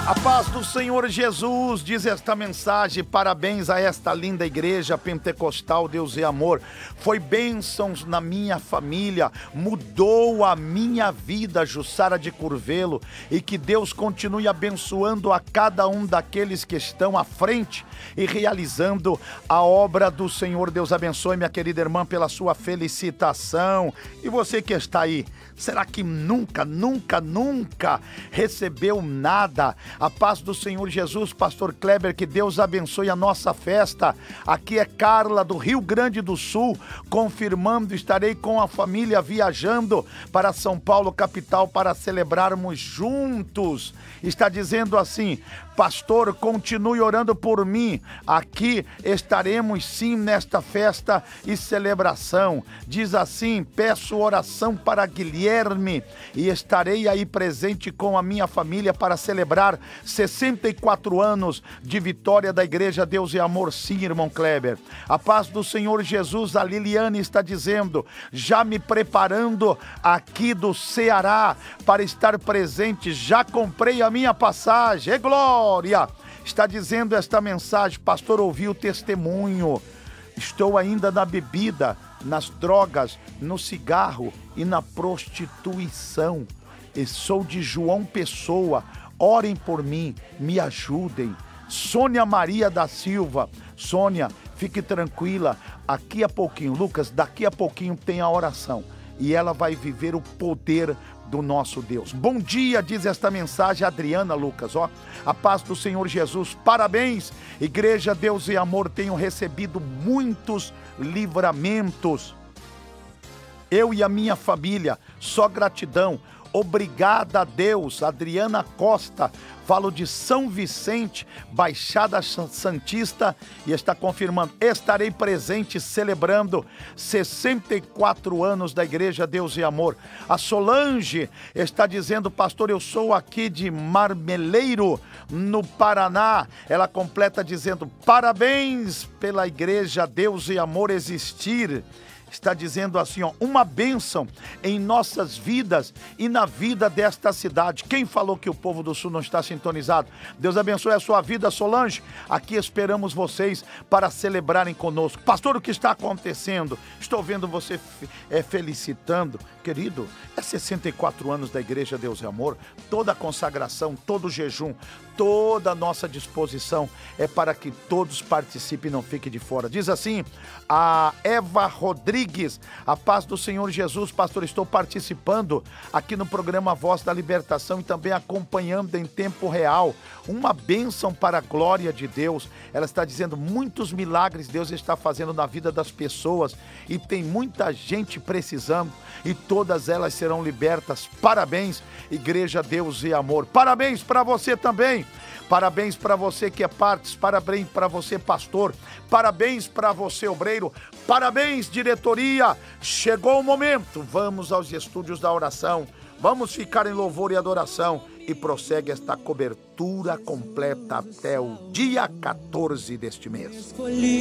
A paz do Senhor Jesus, diz esta mensagem, parabéns a esta linda igreja pentecostal, Deus é amor, foi bênçãos na minha família, mudou a minha vida, Jussara de Curvelo, e que Deus continue abençoando a cada um daqueles que estão à frente e realizando a obra do Senhor. Deus abençoe, minha querida irmã, pela sua felicitação. E você que está aí, será que nunca recebeu nada? A paz do Senhor Jesus, pastor Kleber, que Deus abençoe a nossa festa. Aqui é Carla do Rio Grande do Sul, confirmando, estarei com a família viajando para São Paulo, capital, para celebrarmos juntos. Está dizendo assim: pastor, continue orando por mim. Aqui estaremos sim nesta festa e celebração. Diz assim: peço oração para Guilherme e estarei aí presente com a minha família para celebrar 64 anos de vitória da igreja Deus e Amor. Sim, irmão Kleber. A paz do Senhor Jesus, a Liliane está dizendo: já me preparando aqui do Ceará para estar presente, já comprei a minha passagem. É glória! Está dizendo esta mensagem: pastor, ouvi o testemunho, estou ainda na bebida, nas drogas, no cigarro e na prostituição, e sou de João Pessoa, orem por mim, me ajudem. Sônia Maria da Silva. Sônia, fique tranquila, aqui a pouquinho, Lucas, daqui a pouquinho tem a oração e ela vai viver o poder do nosso Deus. Bom dia, diz esta mensagem, Adriana, Lucas, ó. A paz do Senhor Jesus, parabéns, igreja Deus e Amor, tenho recebido muitos livramentos. Eu e a minha família, só gratidão. Obrigada a Deus. Adriana Costa, falo de São Vicente, Baixada Santista, e está confirmando: estarei presente celebrando 64 anos da igreja Deus e Amor. A Solange está dizendo: pastor, eu sou aqui de Marmeleiro, no Paraná. Ela completa dizendo: parabéns pela igreja Deus e Amor existir. Está dizendo assim, ó: uma bênção em nossas vidas e na vida desta cidade. Quem falou que o povo do Sul não está sintonizado? Deus abençoe a sua vida, Solange. Aqui esperamos vocês para celebrarem conosco. Pastor, o que está acontecendo? Estou vendo você felicitando. Querido, é 64 anos da igreja Deus e Amor. Toda a consagração, todo o jejum, toda a nossa disposição é para que todos participem e não fiquem de fora. Diz assim a Eva Rodrigues: a paz do Senhor Jesus, pastor, estou participando aqui no programa Voz da Libertação e também acompanhando em tempo real. Uma bênção para a glória de Deus. Ela está dizendo: muitos milagres Deus está fazendo na vida das pessoas e tem muita gente precisando e todas elas serão libertas. Parabéns, igreja Deus e Amor. Parabéns para você também. Parabéns para você que é partes, parabéns para você, pastor, parabéns para você, obreiro, parabéns, diretoria. Chegou o momento, vamos aos estúdios da oração, vamos ficar em louvor e adoração e prossegue esta cobertura completa até o dia 14 deste mês.